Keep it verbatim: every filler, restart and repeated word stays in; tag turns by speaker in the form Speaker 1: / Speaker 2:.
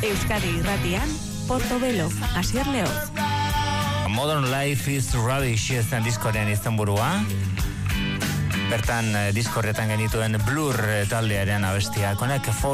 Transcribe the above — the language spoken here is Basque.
Speaker 1: Euskadi Irratian, Portobelo, Asier Leoz.
Speaker 2: Modern Life is Rubbish zen diskoren izenburua. Bertan diskorretan genituen Blur taldearen abestiak. Honek